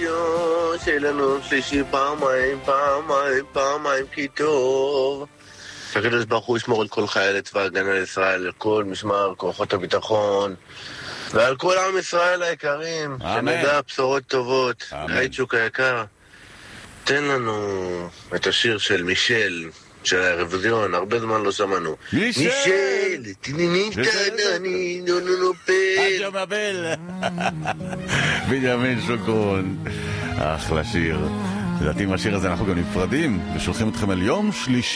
ברדיו שלנו שלישי פעמיים כי טוב. הקדוש ברוך הוא ישמור על כל חיילי צבא ההגנה לישראל, על כל משמר כוחות הביטחון ועל כל עם ישראל היקרים, שנדע בשורות טובות. רייצ'וק היקר, תן לנו את השיר של מישל של האירוויזיון, הרבה זמן לא שמענו. מישל, תניניתה דני נונופל מבל בנימין שוקרון, אחלה שיר. לדעתי עם השיר הזה אנחנו גם נפרדים ושולחים אתכם על יום שלישי.